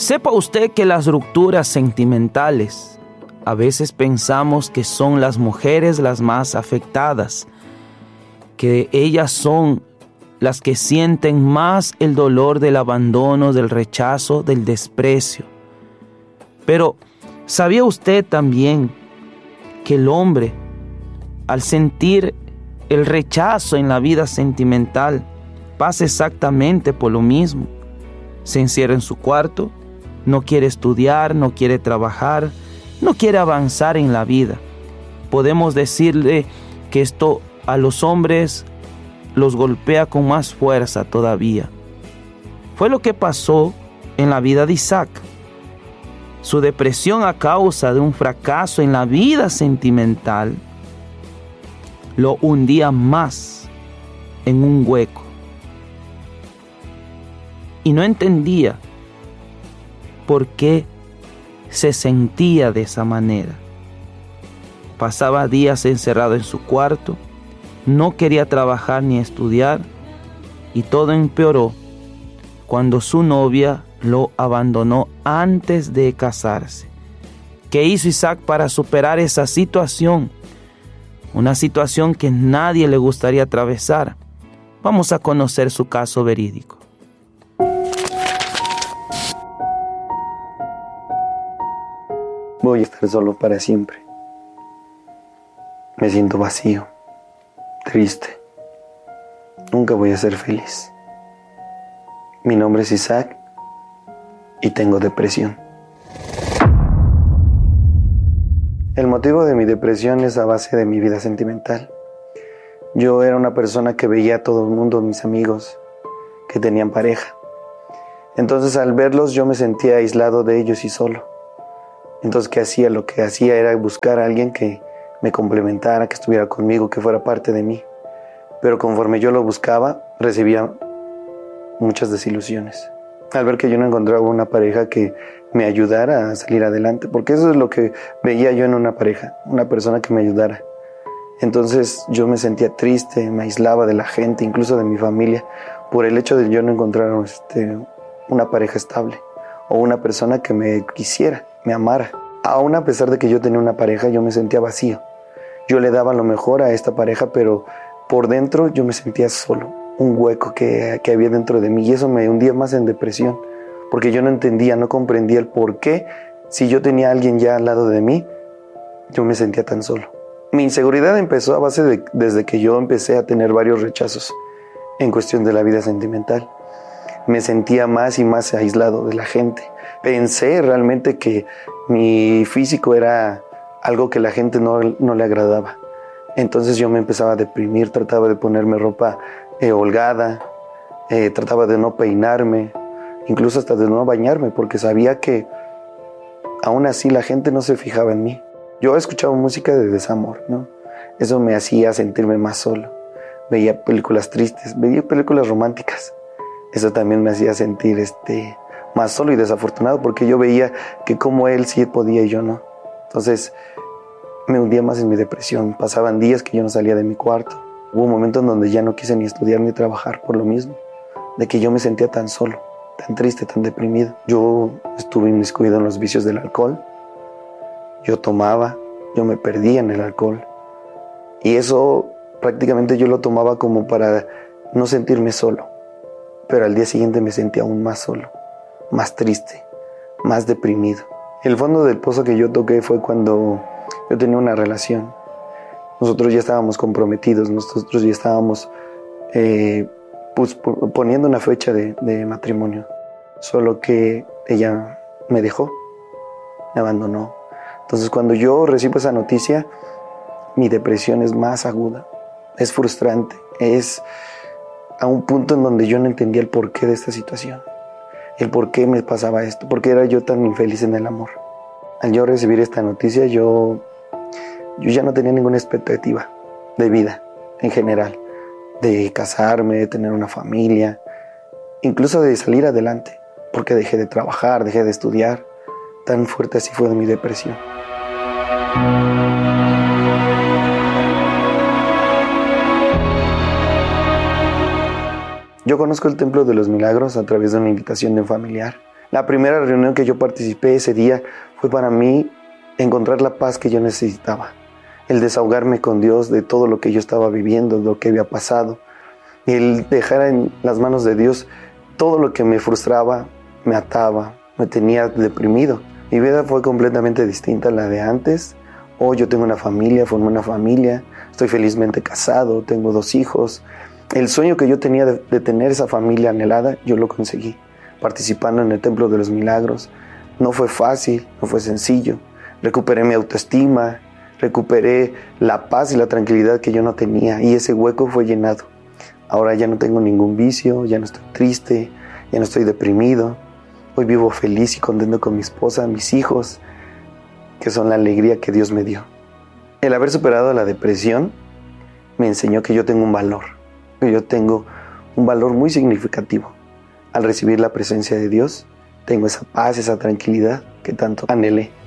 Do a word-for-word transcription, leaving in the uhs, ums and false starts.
Sepa usted que las rupturas sentimentales, a veces pensamos que son las mujeres las más afectadas, que ellas son las que sienten más el dolor del abandono, del rechazo, del desprecio. Pero, ¿sabía usted también que el hombre, al sentir el rechazo en la vida sentimental, pasa exactamente por lo mismo? Se encierra en su cuarto, no quiere estudiar, no quiere trabajar, no quiere avanzar en la vida. Podemos decirle que esto a los hombres los golpea con más fuerza todavía. Fue lo que pasó en la vida de Isaac. Su depresión a causa de un fracaso en la vida sentimental lo hundía más en un hueco. Y no entendía por qué se sentía de esa manera. Pasaba días encerrado en su cuarto, no quería trabajar ni estudiar, y todo empeoró cuando su novia lo abandonó antes de casarse. ¿Qué hizo Isaac para superar esa situación? Una situación que nadie le gustaría atravesar. Vamos a conocer su caso verídico. Voy a estar solo para siempre. Me siento vacío, triste. Nunca voy a ser feliz. Mi nombre es Isaac y tengo depresión. El motivo de mi depresión es a base de mi vida sentimental. Yo era una persona que veía a todo el mundo, mis amigos, que tenían pareja. Entonces, al verlos, yo me sentía aislado de ellos y solo. Entonces, ¿qué hacía? Lo que hacía era buscar a alguien que me complementara, que estuviera conmigo, que fuera parte de mí. Pero conforme yo lo buscaba, recibía muchas desilusiones. Al ver que yo no encontraba una pareja que me ayudara a salir adelante, porque eso es lo que veía yo en una pareja, una persona que me ayudara. Entonces yo me sentía triste, me aislaba de la gente, incluso de mi familia, por el hecho de yo no encontrar este, una pareja estable o una persona que me quisiera, me amara. Aún a pesar de que yo tenía una pareja, yo me sentía vacío. Yo le daba lo mejor a esta pareja, pero por dentro yo me sentía solo, un hueco que, que había dentro de mí, y eso me hundía más en depresión, porque yo no entendía, no comprendía el por qué, si yo tenía a alguien ya al lado de mí, yo me sentía tan solo. Mi inseguridad empezó a base de, desde que yo empecé a tener varios rechazos en cuestión de la vida sentimental. Me sentía más y más aislado de la gente. Pensé realmente que mi físico era algo que la gente no, no le agradaba. Entonces yo me empezaba a deprimir, trataba de ponerme ropa eh, holgada, eh, trataba de no peinarme, incluso hasta de no bañarme, porque sabía que aún así la gente no se fijaba en mí. Yo escuchaba música de desamor, ¿no? Eso me hacía sentirme más solo. Veía películas tristes, veía películas románticas. Eso también me hacía sentir este, más solo y desafortunado, porque yo veía que como él sí podía y yo no. Entonces me hundía más en mi depresión. Pasaban días que yo no salía de mi cuarto. Hubo momentos en donde ya no quise ni estudiar ni trabajar por lo mismo, de que yo me sentía tan solo, tan triste, tan deprimido. Yo estuve inmiscuido en los vicios del alcohol. Yo tomaba, yo me perdía en el alcohol. Y eso prácticamente yo lo tomaba como para no sentirme solo. Pero al día siguiente me sentía aún más solo, más triste, más deprimido. El fondo del pozo que yo toqué fue cuando yo tenía una relación. Nosotros ya estábamos comprometidos, nosotros ya estábamos eh, pues, poniendo una fecha de, de matrimonio. Solo que ella me dejó, me abandonó. Entonces cuando yo recibo esa noticia, mi depresión es más aguda, es frustrante, es a un punto en donde yo no entendía el porqué de esta situación, el por qué me pasaba esto, por qué era yo tan infeliz en el amor. Al yo recibir esta noticia, yo, yo ya no tenía ninguna expectativa de vida en general, de casarme, de tener una familia, incluso de salir adelante, porque dejé de trabajar, dejé de estudiar. Tan fuerte así fue de mi depresión. Yo conozco el Templo de los Milagros a través de una invitación de un familiar. La primera reunión que yo participé ese día fue para mí encontrar la paz que yo necesitaba, el desahogarme con Dios de todo lo que yo estaba viviendo, de lo que había pasado, y el dejar en las manos de Dios todo lo que me frustraba, me ataba, me tenía deprimido. Mi vida fue completamente distinta a la de antes. Hoy yo tengo una familia, formé una familia, estoy felizmente casado, tengo dos hijos. El sueño que yo tenía de, de tener esa familia anhelada, yo lo conseguí, participando en el Templo de los Milagros. No fue fácil, no fue sencillo. Recuperé mi autoestima, recuperé la paz y la tranquilidad que yo no tenía, y ese hueco fue llenado. Ahora ya no tengo ningún vicio, ya no estoy triste, ya no estoy deprimido. Hoy vivo feliz y contento con mi esposa, mis hijos, que son la alegría que Dios me dio. El haber superado la depresión me enseñó que yo tengo un valor, que yo tengo un valor muy significativo. Al recibir la presencia de Dios, tengo esa paz, esa tranquilidad que tanto anhelé.